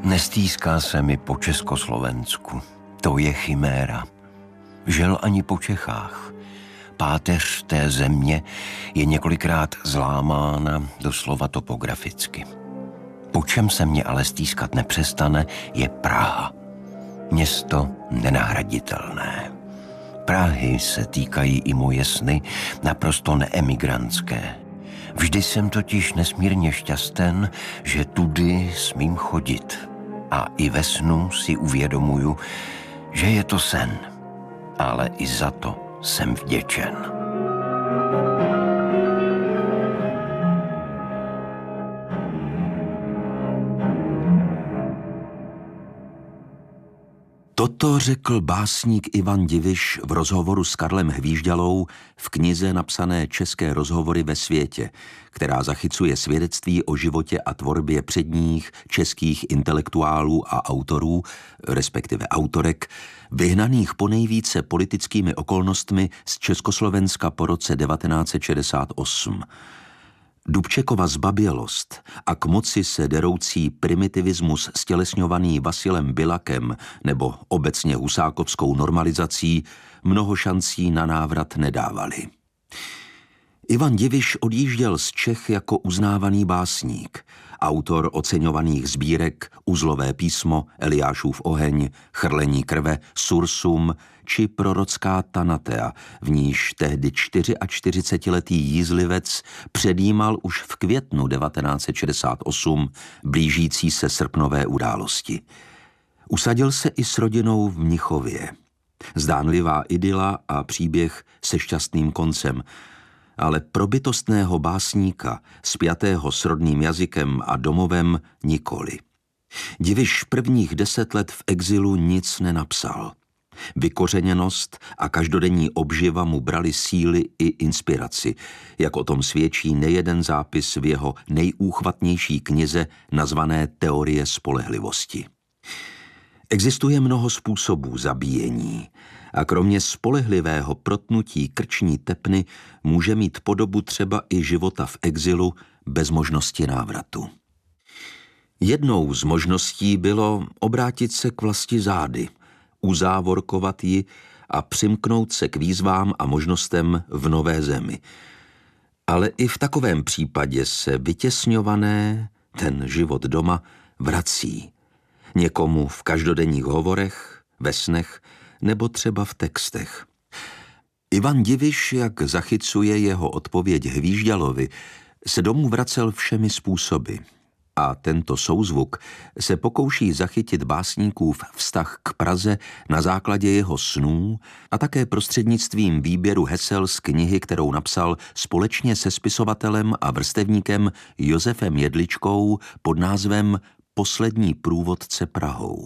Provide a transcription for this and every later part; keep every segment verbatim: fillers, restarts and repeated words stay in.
Nestýská se mi po Československu, to je chiméra. Žel ani po Čechách. Páteř té země je několikrát zlámána, doslova topograficky. Po čem se mě ale stýskat nepřestane, je Praha. Město nenahraditelné. Prahy se týkají i moje sny, naprosto neemigrantské. Vždy jsem totiž nesmírně šťasten, že tudy smím chodit. A i ve snu si uvědomuju, že je to sen. Ale i za to jsem vděčen. Toto řekl básník Ivan Diviš v rozhovoru s Karlem Hvížďalou v knize napsané České rozhovory ve světě, která zachycuje svědectví o životě a tvorbě předních českých intelektuálů a autorů, respektive autorek, vyhnaných ponejvíce politickými okolnostmi z Československa po roce devatenáct set šedesát osm. Dubčekova zbabělost a k moci se deroucí primitivismus stělesňovaný Vasilem Bilakem nebo obecně husákovskou normalizací mnoho šancí na návrat nedávali. Ivan Diviš odjížděl z Čech jako uznávaný básník, autor oceňovaných sbírek Uzlové písmo, Eliášův oheň, Chrlení krve, Sursum či Prorocká Tanatea, v níž tehdy čtyřiačtyřicetiletý jízlivec předjímal už v květnu devatenáct set šedesát osm blížící se srpnové události. Usadil se i s rodinou v Mnichově. Zdánlivá idyla a příběh se šťastným koncem, ale pro bytostného básníka, spjatého s rodným jazykem a domovem, nikoli. Diviš prvních deset let v exilu nic nenapsal. Vykořeněnost a každodenní obživa mu brali síly i inspiraci, jak o tom svědčí nejeden zápis v jeho nejúchvatnější knize nazvané Teorie spolehlivosti. Existuje mnoho způsobů zabíjení a kromě spolehlivého protnutí krční tepny může mít podobu třeba i života v exilu bez možnosti návratu. Jednou z možností bylo obrátit se k vlasti zády, uzávorkovat ji a přimknout se k výzvám a možnostem v nové zemi. Ale i v takovém případě se vytěsňované, ten život doma, vrací. Někomu v každodenních hovorech, ve snech nebo třeba v textech. Ivan Diviš, jak zachycuje jeho odpověď Hvížďalovi, se domů vracel všemi způsoby. A tento souzvuk se pokouší zachytit básníkův vztah k Praze na základě jeho snů a také prostřednictvím výběru hesel z knihy, kterou napsal společně se spisovatelem a vrstevníkem Josefem Jedličkou pod názvem Poslední průvodce Prahou.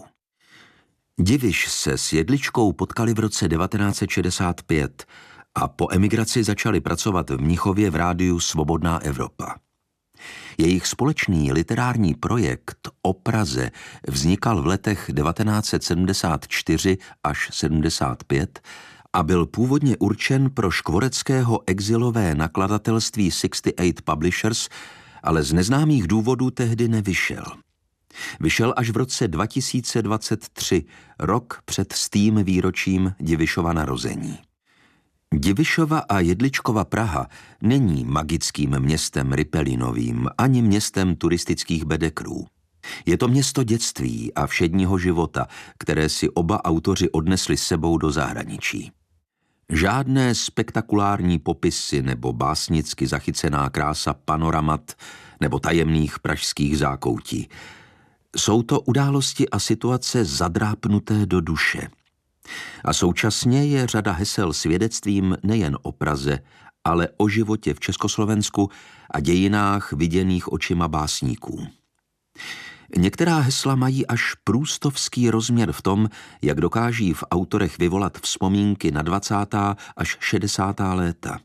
Diviš se s Jedličkou potkali v roce devatenáct set šedesát pět a po emigraci začali pracovat v Mnichově v rádiu Svobodná Evropa. Jejich společný literární projekt o Praze vznikal v letech devatenáct set sedmdesát čtyři až sedmdesát pět a byl původně určen pro škvoreckého exilové nakladatelství šedesát osm Publishers, ale z neznámých důvodů tehdy nevyšel. Vyšel až v roce dva tisíce dvacet tři, rok před stým výročím Divišova narození. Divišova a Jedličkova Praha není magickým městem Ripelinovým ani městem turistických bedekrů. Je to město dětství a všedního života, které si oba autoři odnesli s sebou do zahraničí. Žádné spektakulární popisy nebo básnicky zachycená krása panoramat nebo tajemných pražských zákoutí. Jsou to události a situace zadrápnuté do duše. A současně je řada hesel svědectvím nejen o Praze, ale o životě v Československu a dějinách viděných očima básníků. Některá hesla mají až průstovský rozměr v tom, jak dokáží v autorech vyvolat vzpomínky na dvacátá až šedesátá léta.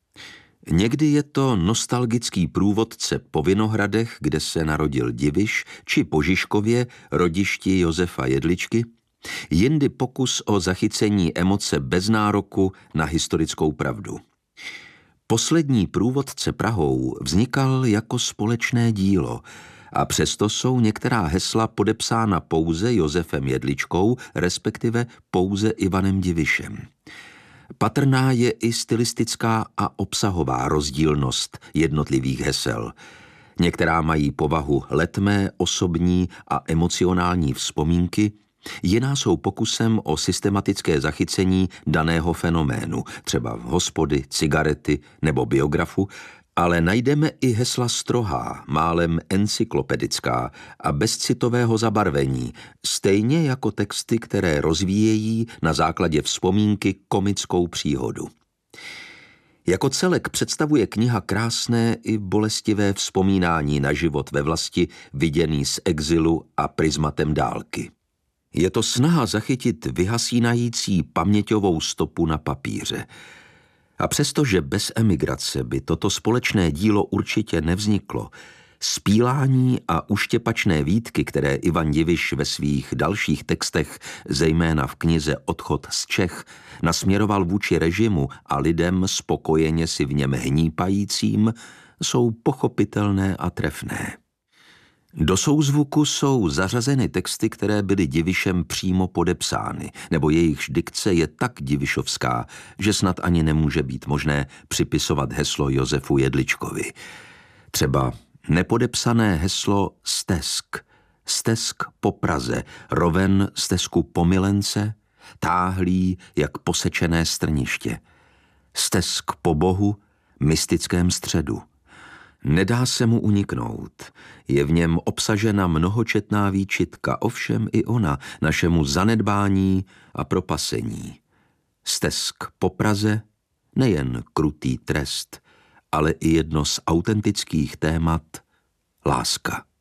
Někdy je to nostalgický průvodce po Vinohradech, kde se narodil Diviš, či po Žižkově, rodišti Josefa Jedličky, jindy pokus o zachycení emoce bez nároku na historickou pravdu. Poslední průvodce Prahou vznikal jako společné dílo A přesto jsou některá hesla podepsána pouze Josefem Jedličkou, respektive pouze Ivanem Divišem. Patrná je i stylistická a obsahová rozdílnost jednotlivých hesel. Některá mají povahu letmé, osobní a emocionální vzpomínky, jiná jsou pokusem o systematické zachycení daného fenoménu, třeba hospody, cigarety nebo biografu, ale najdeme i hesla strohá, málem encyklopedická a bez citového zabarvení, stejně jako texty, které rozvíjejí na základě vzpomínky komickou příhodu. Jako celek představuje kniha krásné i bolestivé vzpomínání na život ve vlasti, viděný z exilu a prismatem dálky. Je to snaha zachytit vyhasínající paměťovou stopu na papíře. A přestože bez emigrace by toto společné dílo určitě nevzniklo, spílání a uštěpačné výtky, které Ivan Diviš ve svých dalších textech, zejména v knize Odchod z Čech, nasměroval vůči režimu a lidem spokojeně si v něm hnípajícím, jsou pochopitelné a trefné. Do souzvuku jsou zařazeny texty, které byly Divišem přímo podepsány, nebo jejichž dikce je tak divišovská, že snad ani nemůže být možné připisovat heslo Josefu Jedličkovi. Třeba nepodepsané heslo Stesk, stesk po Praze, roven stesku po Milence, táhlý jak posečené strniště. Stesk po Bohu, mystickém středu. Nedá se mu uniknout. Je v něm obsažena mnohočetná výčitka, ovšem i ona našemu zanedbání a propasení. Stesk po Praze, nejen krutý trest, ale i jedno z autentických témat – láska.